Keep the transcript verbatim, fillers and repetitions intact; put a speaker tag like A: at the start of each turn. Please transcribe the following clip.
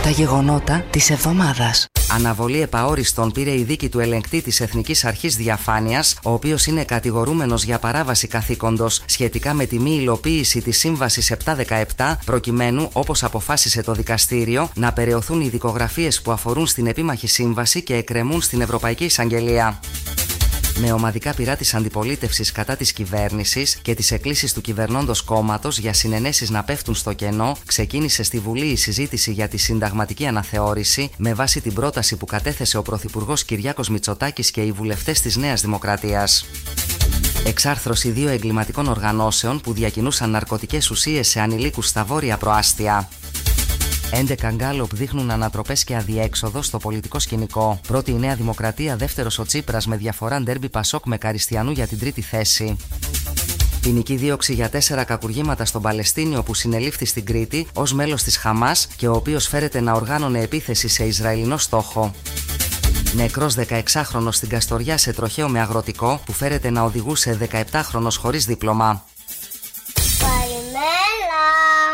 A: Τα γεγονότα της εβδομάδας.
B: Αναβολή επαόριστον πήρε η δίκη του ελεγκτή της Εθνικής Αρχής Διαφάνειας, ο οποίος είναι κατηγορούμενος για παράβαση καθήκοντος σχετικά με τη μη υλοποίηση της Σύμβασης επτακόσια δεκαεπτά, προκειμένου, όπως αποφάσισε το δικαστήριο, να περαιωθούν οι δικογραφίες που αφορούν στην επίμαχη σύμβαση και εκκρεμούν στην Ευρωπαϊκή Εισαγγελία. Με ομαδικά πειρά της αντιπολίτευσης κατά της κυβέρνησης και τις εκκλήσεις του κυβερνώντος κόμματος για συνενέσεις να πέφτουν στο κενό, ξεκίνησε στη Βουλή η συζήτηση για τη συνταγματική αναθεώρηση με βάση την πρόταση που κατέθεσε ο Πρωθυπουργός Κυριάκος Μητσοτάκης και οι βουλευτές της Νέας Δημοκρατίας. Εξάρθρωση δύο εγκληματικών οργανώσεων που διακινούσαν ναρκωτικές ουσίες σε ανηλίκους στα βόρεια προάστια. έντεκα γκάλοπ δείχνουν ανατροπές και αδιέξοδο στο πολιτικό σκηνικό. Πρώτη η Νέα Δημοκρατία, δεύτερος ο Τσίπρας με διαφορά ντέρμπι Πασόκ με Καριστιανού για την τρίτη θέση. Ποινική δίωξη για τέσσερα κακουργήματα στον Παλαιστίνιο που συνελήφθη στην Κρήτη ως μέλος της Χαμάς και ο οποίος φέρεται να οργάνωνε επίθεση σε Ισραηλινό στόχο. Νεκρός δεκαεξάχρονος στην Καστοριά σε τροχαίο με αγροτικό που φέρεται να οδηγούσε δεκαεπτάχρονος χωρίς δίπλωμα.